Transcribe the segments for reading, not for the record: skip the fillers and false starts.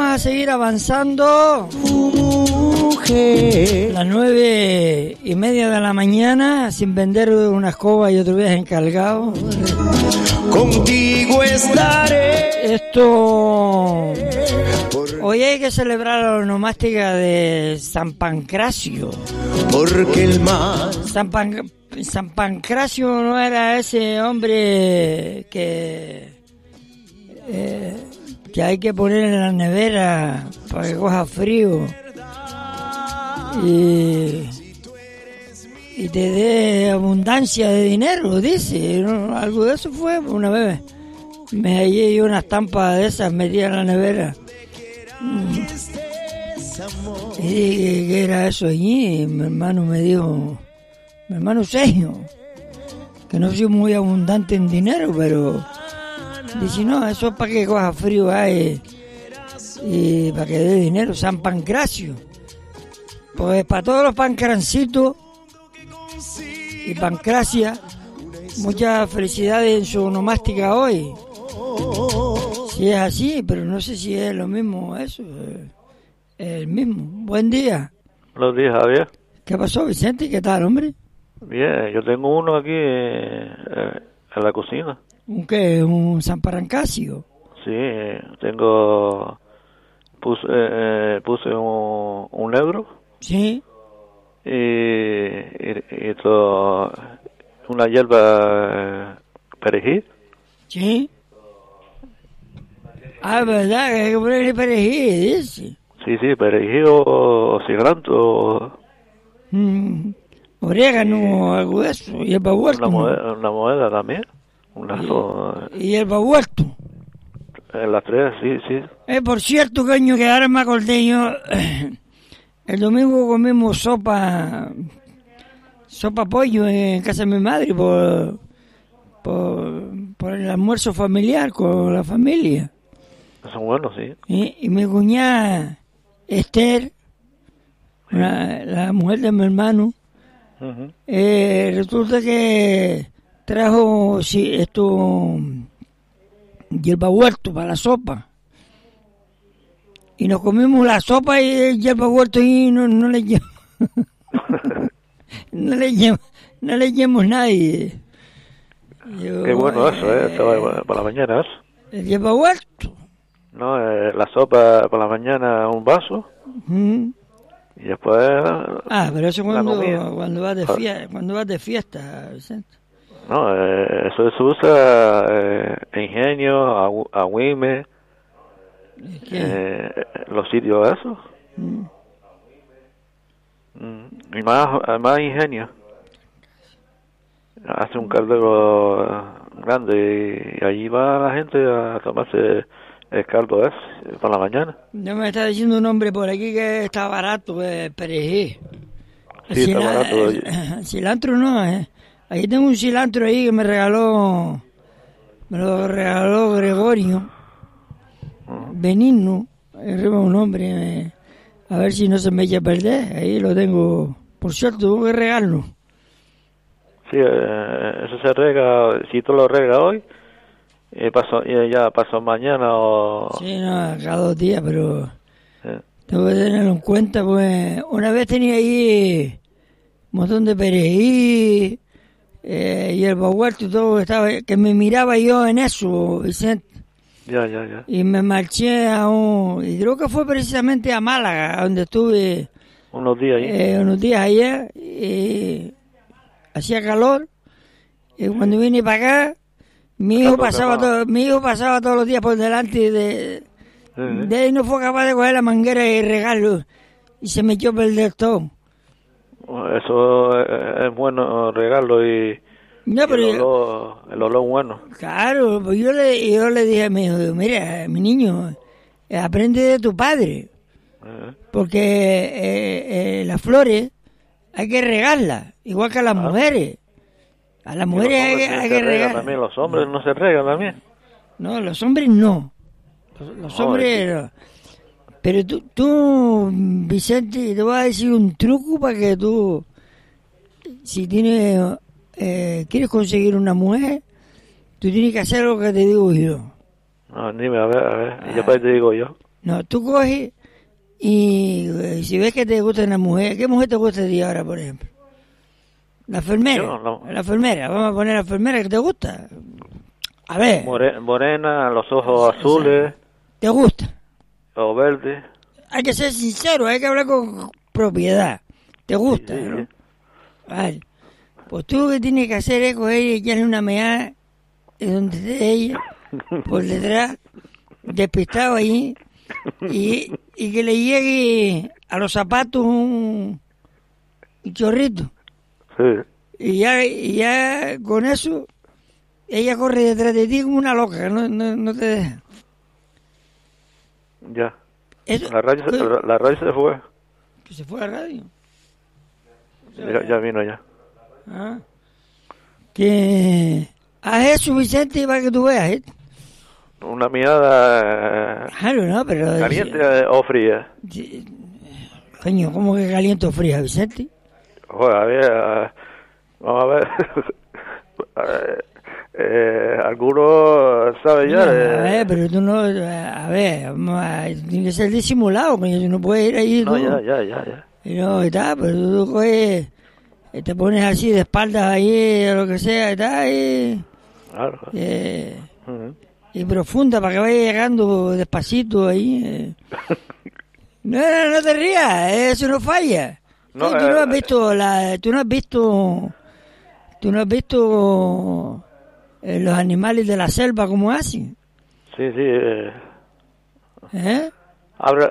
a seguir avanzando. Las 9:30 de la mañana, sin vender una escoba y otro viaje encargado. Contigo estaré. Esto... Hoy hay que celebrar la onomástica de San Pancracio. Porque el mar... San Pancracio no era ese hombre que hay que poner en la nevera para que coja frío y te dé abundancia de dinero, dice, ¿no? Algo de eso fue. Una vez me hallé yo unas tampas de esas metidas en la nevera y dije, ¿qué era eso allí? Y mi hermano me dijo, mi hermano Sergio, que no soy muy abundante en dinero, pero dice, no, eso es para que coja frío ahí y para que dé dinero. San Pancracio. Pues para todos los pancrancitos y Pancracia, muchas felicidades en su onomástica hoy. Si es así, pero no sé si es lo mismo eso. El mismo. Buen día. Buenos días, Javier. ¿Qué pasó, Vicente? ¿Qué tal, hombre? Bien, yo tengo uno aquí en la cocina. ¿Un qué? ¿Un San Pancracio? Sí, tengo... Puse un euro. Sí. Y todo, una hierba perejil. Sí. Ah, ¿verdad? Que hay que ponerle perejil, dice. Sí, perejil o cilantro. Orégano, algo de eso. Y el babuerto. Una moneda también. Y el babuerto. Las tres, sí. Por cierto, coño, que ahora me acordé yo. El domingo comimos sopa pollo en casa de mi madre por el almuerzo familiar con la familia. Son buenos, sí. Y mi cuñada Esther, la mujer de mi hermano, resulta que trajo hierbahuerto para la sopa. Y nos comimos la sopa y el hierbahuerto y no le llevamos no le llevamos nadie. Qué bueno eso, para la mañana eso. El hierbahuerto. No, la sopa por la mañana, un vaso. Y después... pero eso cuando vas de fiesta, Vicente. No, eso se usa en Ingenio, Agüime, los sitios esos. Y más Ingenio. Hace un caldero grande y allí va la gente a tomarse el caldo ese por la mañana. Ya me está diciendo un hombre por aquí que está barato, perejil. Sí, está barato. Cilantro no, Ahí tengo un cilantro ahí que me lo regaló Gregorio. Benigno, arriba un hombre, a ver si no se me echa a perder. Ahí lo tengo. Por cierto, tengo que regarlo. Sí, eso se rega, si tú lo regas hoy, ya pasó mañana o... Sí, no, cada 2 días, pero tengo que tenerlo en cuenta, pues una vez tenía ahí un montón de perejil, hierbahuerto y todo, que me miraba yo en eso, Vicente. Ya. Y me marché y creo que fue precisamente a Málaga, donde estuve unos días ayer, y hacía calor, y cuando vine para acá, mi hijo pasaba todos los días por delante de él, no fue capaz de coger la manguera y regarlo, y se me echó a perder todo. Eso es bueno, regarlo y... No, pero el olor bueno. Claro, pues yo le dije a mi hijo, mira, mi niño, aprende de tu padre, porque las flores hay que regarlas, igual que a las mujeres. A las mujeres hay que regarlas. También los hombres no se regan también. No, los hombres no. Los hombres no. Pero tú, Vicente, te voy a decir un truco para que tú, si quieres conseguir una mujer, tú tienes que hacer lo que te digo yo. No, dime, a ver, y después te digo yo. No, tú coges y si ves que te gusta una mujer, ¿qué mujer te gusta a ti ahora, por ejemplo? La enfermera. Yo no. La enfermera, vamos a poner la enfermera que te gusta. A ver. Morena, los ojos azules. ¿Te gusta? O verdes. Hay que ser sincero, hay que hablar con propiedad. ¿Te gusta? Sí, sí. ¿No? Vale. Pues tú lo que tienes que hacer es coger y echarle una meada en donde esté ella, por detrás, despistado ahí, y que le llegue a los zapatos un chorrito. Sí. Y ya con eso, ella corre detrás de ti como una loca, no te deja. Ya. Eso, La radio se fue. ¿Que se fue a la radio? Ya vino ya. Ah. Que haz eso, Vicente, para que tú veas, ¿eh? Una mirada Claro, no, pero... caliente o fría. Coño, ¿cómo que caliente o fría, Vicente? Joder, a ver, vamos a ver. Algunos saben ya. A ver, pero tú no... A ver, tiene que ser disimulado, coño, tú no puedes ir ahí... No, tú. ya. Y no, y tal, pero tú coges... Te pones así de espaldas ahí, o lo que sea, y tal, y... Claro. Y profunda, para que vaya llegando despacito ahí. No te rías, eso no falla. No, tú no has visto los animales de la selva como hacen. Sí. ¿Eh? Abre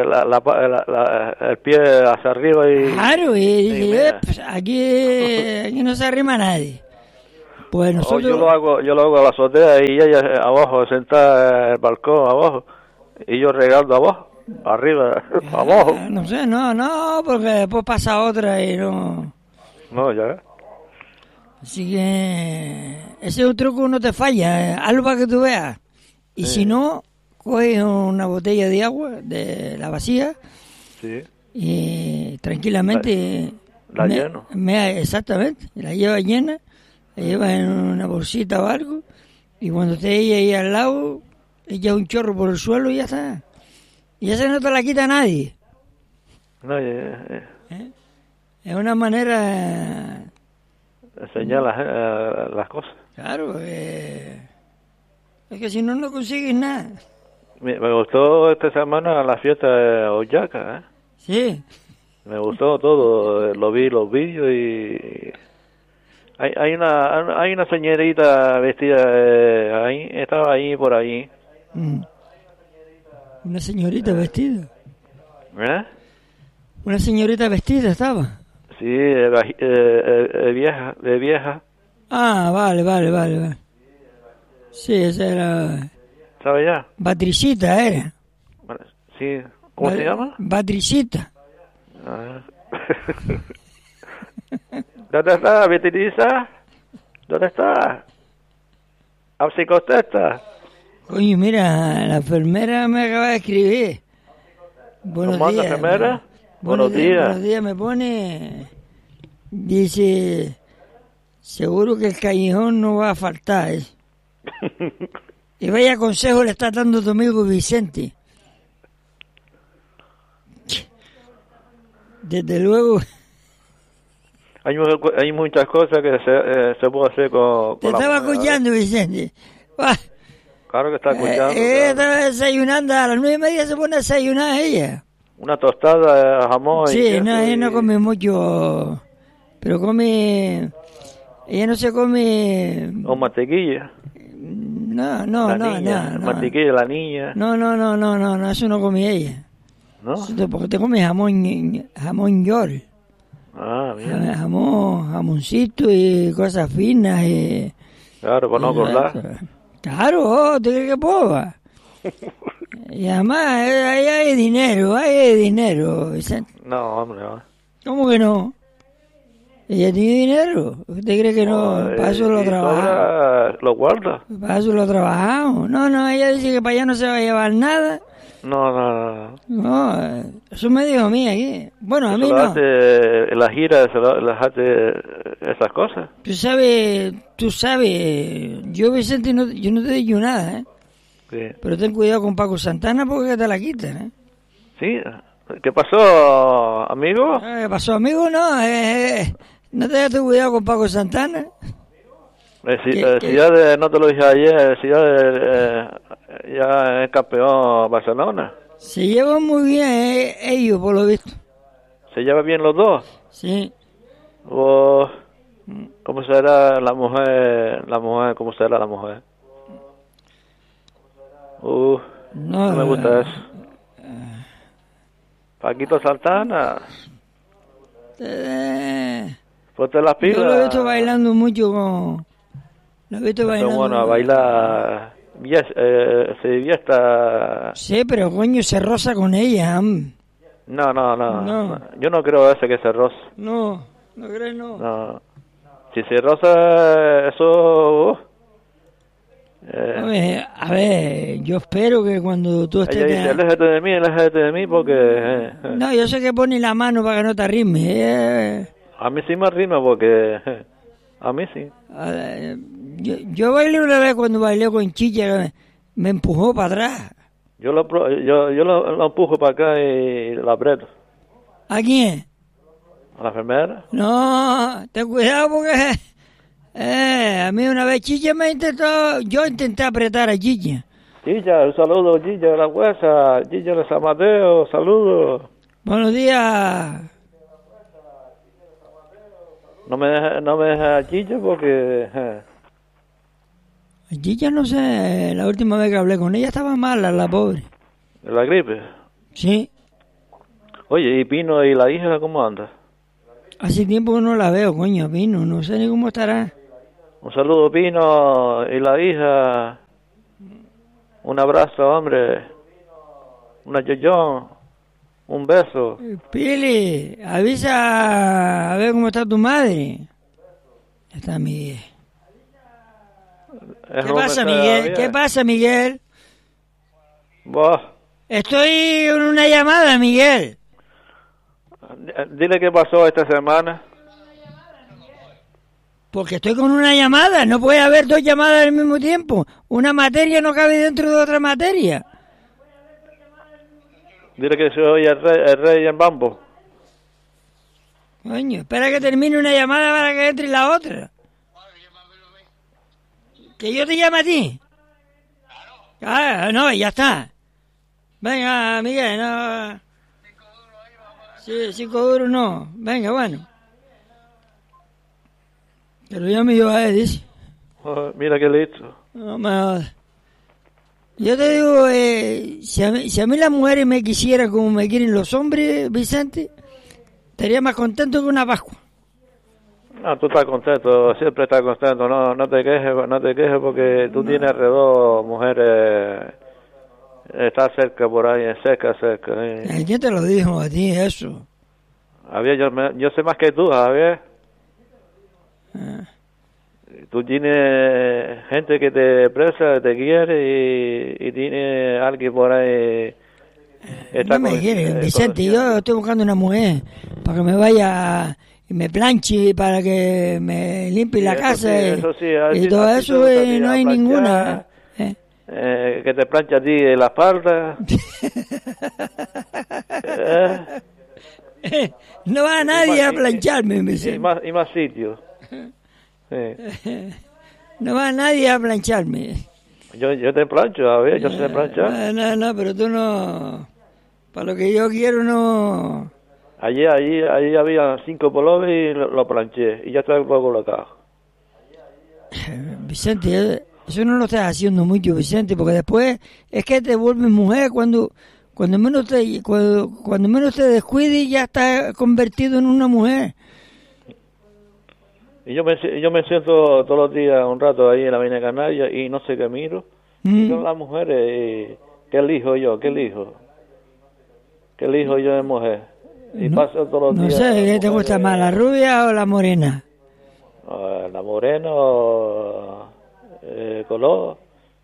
el pie hacia arriba y... Claro, y mira. pues, aquí no se arrima nadie. Pues nosotros... Yo lo hago a la azotea y ella abajo, sentada en el balcón abajo, y yo regando abajo, arriba, abajo. No sé, no, porque después pasa otra y no... No, ya ves. Así que ese es un truco que no te falla, algo para que tú veas. Y si no, coges una botella de agua, de la vacía, Sí. y tranquilamente... La lleno. Exactamente, la llevas llena, la llevas en una bolsita o algo, y cuando esté ella ahí al lado, echa un chorro por el suelo y ya está. Y esa no te la quita nadie. No, Es una manera... enseñar las cosas. Claro, es que si no consigues nada. Me gustó esta semana la fiesta de Oaxaca, ¿eh? Sí. Me gustó todo, lo vi los vídeos y... Hay una señorita vestida ahí, estaba ahí por ahí. Una señorita vestida. ¿Eh? Una señorita vestida estaba. Sí, de vieja. Ah, vale. Sí, esa era... ¿Sabe ya? Patricita era. Sí. ¿Cómo se llama? Patricita. ¿Dónde está, Beatriza? ¿Dónde está? A ver si contesta. Coño, mira, la enfermera me acaba de escribir. Buenos ¿Cómo anda, días. enfermera? Buenos días. Buenos días, me pone... Dice... Seguro que el callejón no va a faltar. Y vaya consejo le está dando tu amigo Vicente. Desde luego... Hay muchas cosas que se puede hacer con Te la estaba moneda, escuchando, Vicente. Ah, Claro que está escuchando. ella claro. estaba desayunando, a las 9:30 se pone a desayunar ella. Una tostada de jamón. Sí, y queso ella no come mucho, pero come... Ella no se come... O mantequilla. No. Mantequilla de la niña. No, eso no come ella. ¿No? Porque te come jamón york. Ah, bien. Jamoncito y cosas finas y... Claro, para no acordar. Claro, ¿te crees que pobre? Y además, ahí hay dinero, Vicente. No, hombre, no. ¿Cómo que no? Ella tiene dinero. ¿Usted cree que no? Para eso lo trabajamos. Lo guarda. Para eso lo trabajamos. No, ella dice que para allá no se va a llevar nada. No. No, eso me dijo a mí aquí. Bueno, a mí Eso no. hace, la gira, las hace esas cosas. Tú sabes, yo Vicente, yo no te digo nada, ¿eh? Sí. Pero ten cuidado con Paco Santana porque te la quitan, ¿eh? Sí. ¿Qué pasó, amigo? ¿Qué pasó, amigo? No, no te das cuidado con Paco Santana. Si ya no te lo dije ayer, si ya es campeón Barcelona. Se llevan muy bien ellos, por lo visto. ¿Se llevan bien los dos? Sí. ¿O cómo será la mujer? ¿Cómo será la mujer? No me gusta eso. Paquito Santana. Ponte las pilas. Yo lo he visto bailando mucho con... Lo he visto bailando... Bueno, a bailar... se divierte... Sí, pero coño, se roza con ella. No. Yo no creo ese que se roza. No crees, no. No. Si se roza, eso... A ver, yo espero que cuando tú estés... Ella dice, aléjate de mí, porque... No, yo sé que pone la mano para que no te arrimes. A mí sí me arrima porque... A mí sí. Yo bailé una vez cuando bailé con Chicha, me empujó para atrás. Yo lo empujo para acá y lo aprieto. ¿A quién? ¿A la enfermera? No, ten cuidado porque... a mí una vez Chicha me intentó... Yo intenté apretar a Chicha. Chicha, un saludo, Chicha de la Huesa, Chicha de San Mateo, saludos. Buenos días. No me deja Chicha porque... Chicha no sé, la última vez que hablé con ella estaba mala, la pobre. ¿De la gripe? Sí. Oye, ¿y Pino y la hija cómo anda? Hace tiempo que no la veo, coño, Pino, no sé ni cómo estará. Un saludo, Pino y la hija. Un abrazo, hombre. Una yoyón. Un beso. Pili, avisa a ver cómo está tu madre. Ya está Miguel. ¿Qué pasa, Miguel? Bah. Estoy en una llamada, Miguel. Dile qué pasó esta semana. Porque estoy con una llamada, no puede haber dos llamadas al mismo tiempo. Una materia no cabe dentro de otra materia. Dile que soy el rey en bambo. Coño, espera que termine una llamada para que entre la otra. ¿Que yo te llame a ti? Ah, no, ya está. Venga, Miguel, no... Sí, 5 euros no. Venga, bueno. Que lo llame yo a él, dice. Mira qué listo. No me jodas. Yo te digo, si a mí las mujeres me quisieran como me quieren los hombres, Vicente, estaría más contento que una Pascua. No, tú estás contento, siempre estás contento, no te quejes porque tú tienes alrededor mujeres, estás cerca por ahí, cerca. ¿Quién te lo dijo a ti eso? Javier, yo sé más que tú, Javier. Tú tienes gente que te aprecia, te quiere y tiene alguien por ahí. No me quiere, Vicente, yo estoy buscando una mujer para que me vaya y me planche, para que me limpie la casa y todo eso, no hay ninguna. Que te plancha a ti en la espalda. No va nadie a plancharme, Vicente. Y más sitios. Sí. No va nadie a plancharme. Yo te plancho, a ver, yo sé planchar. No, pero tú no... Para lo que yo quiero no... Allí había 5 polones y lo planché y ya está colocado. Vicente, eso no lo estás haciendo mucho, Vicente, porque después es que te vuelves mujer cuando menos te descuides ya estás convertido en una mujer. Y yo me siento todos los días un rato ahí en la Avenida Canaria y no sé qué miro. Y son las mujeres, ¿qué elijo yo? ¿Qué elijo yo de mujer? Y paso todos los días. No sé, ¿qué te gusta más, la rubia o la morena? La morena o color.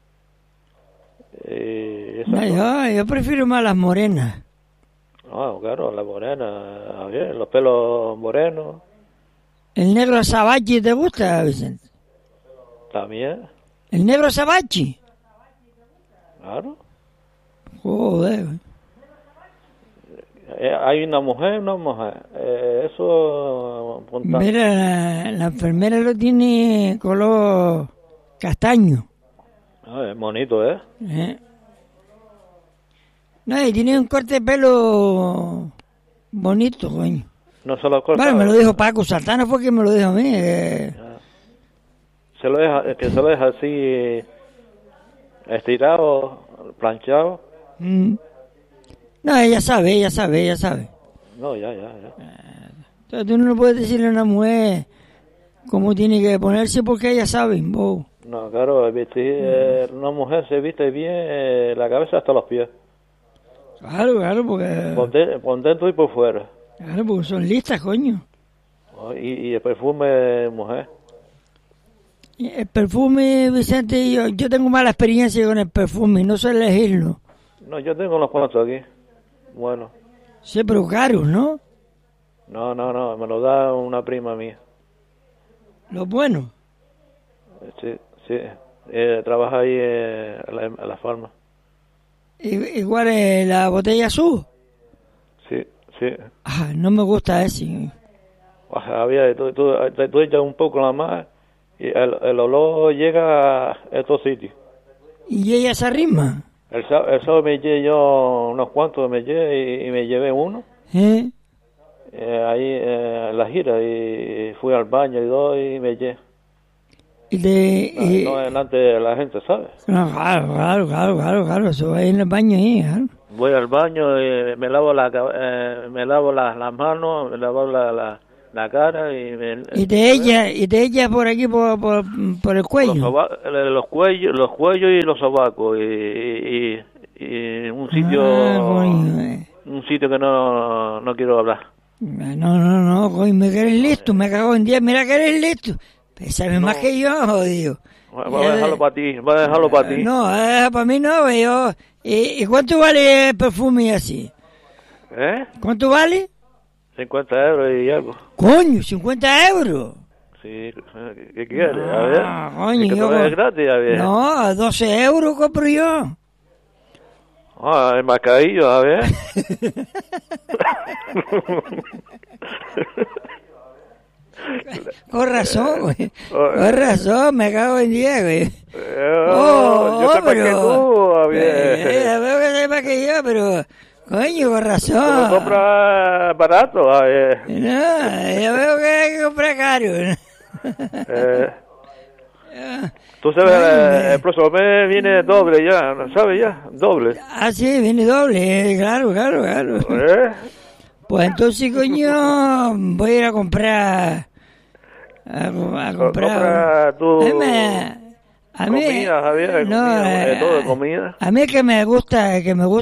Yo prefiero más las morenas. No, claro, la morena, bien, los pelos morenos. ¿El negro Sabachi te gusta, Vicente? También. ¿El negro Sabachi? Claro. Joder. Hay una mujer, eso... apuntando. Mira, la enfermera lo tiene color castaño. Es bonito, ¿eh? No, y tiene un corte de pelo bonito, coño. No se lo corta. Bueno, me lo dijo Paco Santana, fue quien me lo dijo a mí. Se lo deja así estirado, planchado. No, ella sabe. No, ya. Entonces tú no puedes decirle a una mujer cómo tiene que ponerse porque ella sabe, bobo. No, claro, una mujer se viste bien la cabeza hasta los pies. Claro, porque... Por dentro y por fuera. Claro, porque son listas, coño. Y el perfume, mujer. El perfume, Vicente, yo tengo mala experiencia con el perfume, no sé elegirlo. No, yo tengo unos cuantos aquí. Bueno. Sí, pero caros, ¿no? No, me lo da una prima mía. Los buenos. Sí. Trabaja ahí en la farma. ¿Igual es la botella azul? Sí. Ah, no me gusta ese. Tú echas un poco la más y el olor llega a estos sitios. ¿Y ella se arrima? El sábado me llevé yo unos cuantos, y me llevé uno. Ahí en la gira y fui al baño y dos y me llevé. No delante de la gente, ¿sabes? No, claro, eso va en el baño ahí, claro. Voy al baño y me lavo las manos, me lavo la cara y te echa por aquí por el cuello. Los cuellos y los sobacos y un sitio que no quiero hablar. No, coño, me quedes listo, me cago en 10, mira que eres listo. Sabes más que yo, jodido. Voy a dejarlo para ti, No, para mí no, yo... ¿Y cuánto vale el perfume así? ¿Cuánto vale? 50 euros y algo. Coño, 50 euros. Sí, ¿qué quieres? A ver. Coño, yo... es gratis, a ver. No, 12 euros compro yo. El mascarillo, a ver. Con razón, güey. Con razón, me cago en 10, güey. Yo sé más que tú, a ver. Veo que sé más que yo, pero... Coño, con razón. Tú lo compras barato, a ver. No, yo veo que hay que comprar caro. Tú sabes, el próximo mes viene doble ya, ¿sabes ya? Doble. Ah, sí, viene doble, claro. Pues entonces, coño, voy a ir a comprar... A comprar tu a mí, comida, Javier, todo de comida. A mí que me gusta,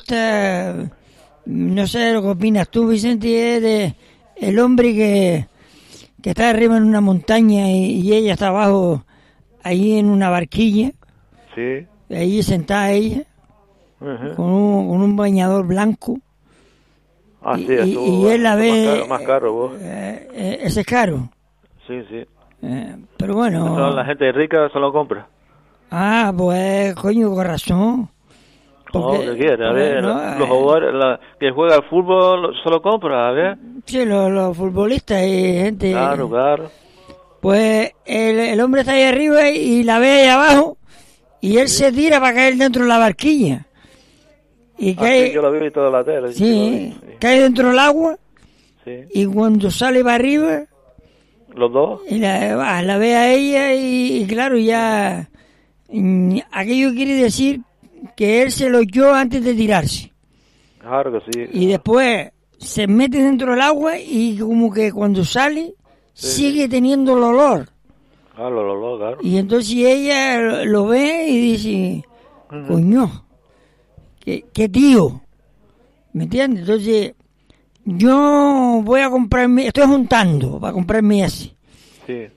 no sé lo que opinas tú, Vicente, es el hombre que está arriba en una montaña y ella está abajo, ahí en una barquilla. Sí. Ahí sentada ella, con un bañador blanco. Ah, sí, y él la ve... Más caro, vos. Ese es caro. Sí. Pero bueno... La gente rica se lo compra. Ah, pues, coño, con razón. Porque, ¿qué quiere? A ver, los jugadores que juega al fútbol se lo compra, a ver. Sí, los futbolistas y gente... Claro. Pues el hombre está ahí arriba y la ve ahí abajo y él se tira para caer dentro de la barquilla. Y cae... Sí, yo lo vi toda la tele. Sí, cae dentro del agua. Sí. Y cuando sale para arriba... ¿Los dos? Y la ve a ella y claro, ya... Aquello quiere decir que él se lo echó antes de tirarse. Claro que sí. Y después se mete dentro del agua y como que cuando sale sigue teniendo el olor. Claro, el olor, claro. Y entonces ella lo ve y dice, coño, qué tío. ¿Me entiendes? Entonces yo voy a comprarme, estoy juntando para comprarme ese. Sí.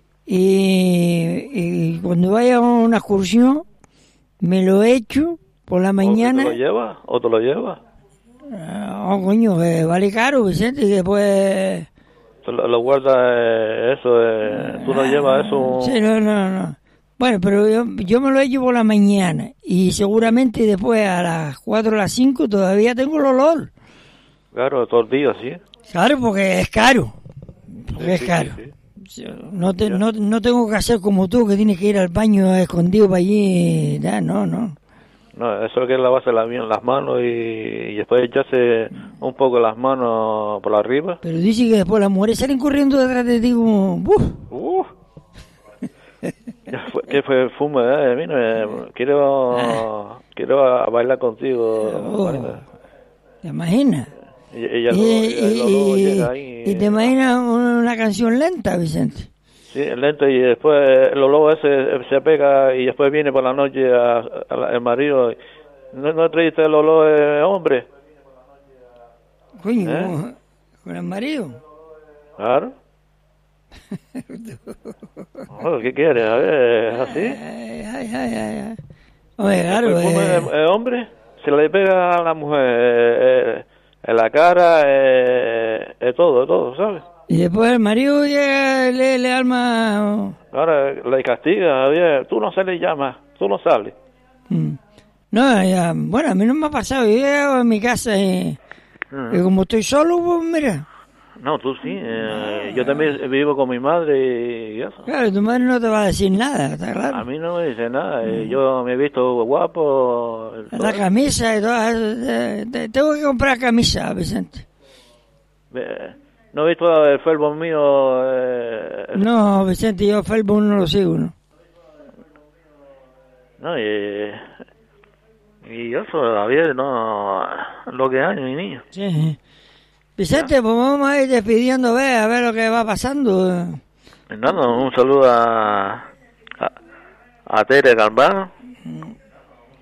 Y cuando vaya a una excursión, me lo echo por la mañana. ¿O te lo lleva? Coño, vale caro, Vicente, y después... Lo guarda tú lo llevas eso... Sí, no. Bueno, pero yo me lo he hecho por la mañana y seguramente después a las 4 o las 5 todavía tengo el olor. Claro, todo el día, sí. Claro, porque es caro. Porque es caro. Sí. No tengo que hacer como tú, que tienes que ir al baño escondido para allí. No. No, eso es que lavarse las manos y después echarse un poco las manos por arriba. Pero dice que después las mujeres salen corriendo detrás de ti como... ¿Qué fue? Fumo, quiero bailar contigo. ¿Te imaginas? Y te imaginas una canción lenta, Vicente. Sí, lento, y después el olor ese se pega y después viene por la noche el marido. ¿No traíste el olor, hombre? Coño, ¿con el marido? Claro. ¿Qué quieres? A ver, ¿así? Ay. Oye, claro. El hombre se le pega a la mujer en la cara, todo, ¿sabes? Y después el marido llega, le arma... Ahora le castiga, tú no sales ya más, tú no sales. No, ya, bueno, a mí no me ha pasado, yo llego en mi casa y como estoy solo, pues mira... No, tú sí. Yo también vivo con mi madre y eso. Claro, tu madre no te va a decir nada, ¿está claro? A mí no me dice nada. Yo me he visto guapo. La camisa y todo. Tengo que comprar camisa, Vicente. ¿No has visto el Facebook mío? No, Vicente, yo Facebook no lo sigo, ¿no? No, y eso, Javier, no... Lo que hay, mi niño. Sí. Vicente, pues vamos a ir despidiendo, a ver lo que va pasando. Nada, un saludo a Tere Galván,